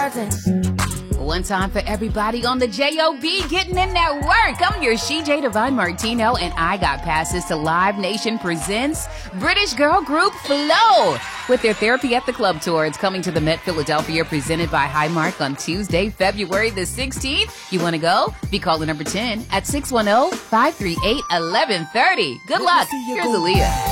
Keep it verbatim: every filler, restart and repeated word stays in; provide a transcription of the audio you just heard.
starting. One time for everybody on the J O B getting in that work. I'm your She J Divine Martino, and I got passes to Live Nation Presents British girl group Flow with their Therapy at the Club tour. It's coming to the Met Philadelphia, presented by Highmark on Tuesday, February the sixteenth. You want to go? Be calling number ten at six one zero, five three eight, one one three zero. Good luck. Here's Aaliyah.